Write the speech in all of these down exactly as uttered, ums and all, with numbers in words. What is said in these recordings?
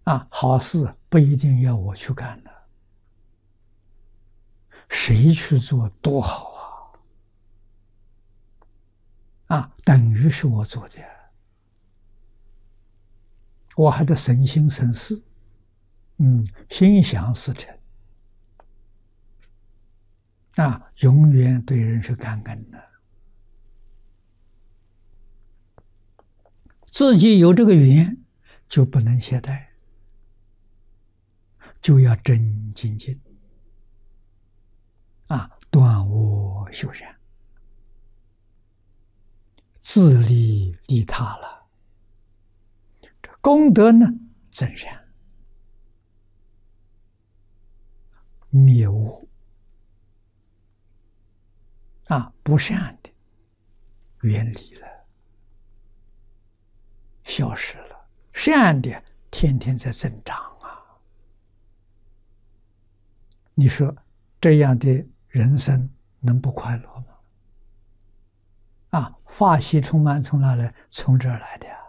啊，好事不一定要我去干的，谁去做多好啊！啊，等于是我做的，我还得省心省事，嗯，心想事成，啊，永远对人是感恩的。自己有这个缘，就不能懈怠，就要真精进，啊，断恶修善，自利利他了，这功德呢增善，灭恶，啊，不善的远离了，消失了，善的天天在增长啊！你说这样的人生能不快乐吗？啊，法喜充满从哪来？从这儿来的呀！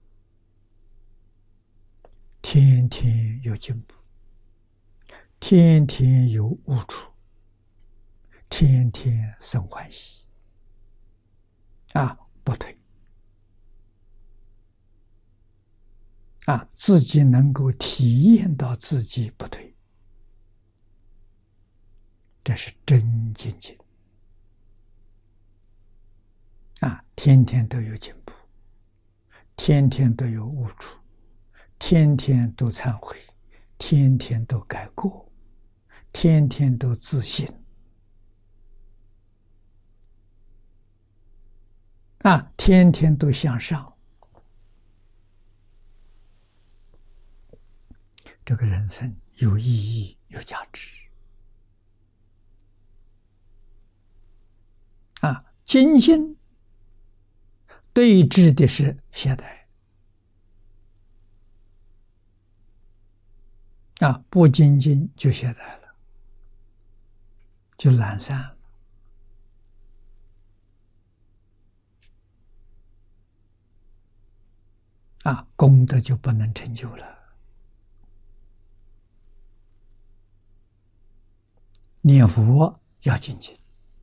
天天有进步，天天有悟处，天天生欢喜，啊，不退。啊，自己能够体验到自己不退，这是真精进。啊，天天都有进步，天天都有悟处，天天都忏悔，天天都改过，天天都自信。啊，天天都向上。这个人生有意义、有价值啊！精进对峙的是懈怠啊，不精进就懈怠了，就懒散了啊，功德就不能成就了。念佛要精进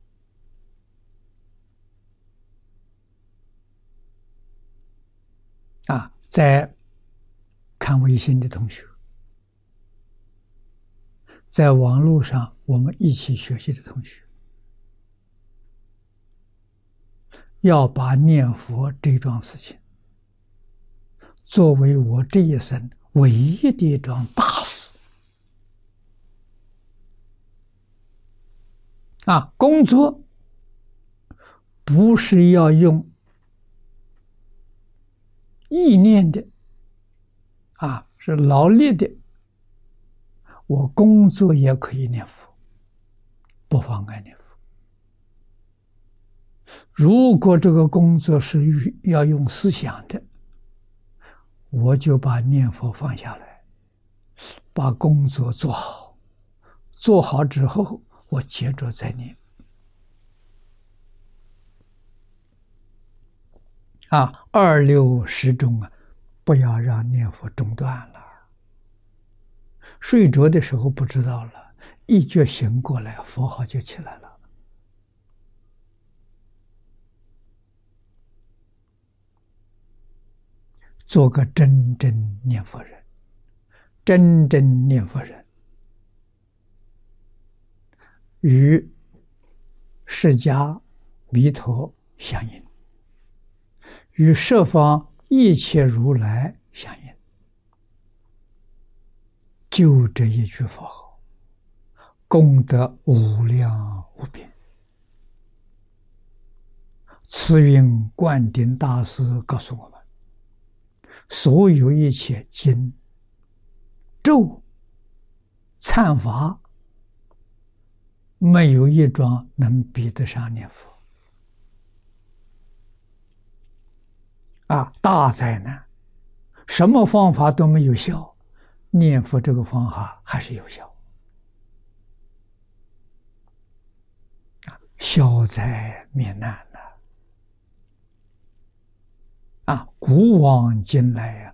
啊！在看微信的同学，在网络上我们一起学习的同学，要把念佛这桩事情作为我这一生唯一的一桩大事啊！工作不是要用意念的啊，是劳力的。我工作也可以念佛，不妨碍念佛。如果这个工作是要用思想的，我就把念佛放下来，把工作做好，做好之后我接着再念。啊，二六时中啊，不要让念佛中断了。睡着的时候不知道了，一觉醒过来，佛号就起来了。做个真正念佛人，真正念佛人与释迦弥陀相应，与十方一切如来相应，就这一句佛号，功德无量无边。慈云灌顶大师告诉我们，所有一切经、咒、忏法，没有一桩能比得上念佛。啊，大灾难，什么方法都没有效，念佛这个方法还是有效。啊，消灾免难呐！啊，古往今来啊，